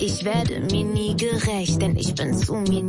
Ich werde mir nie gerecht, denn ich bin zu mir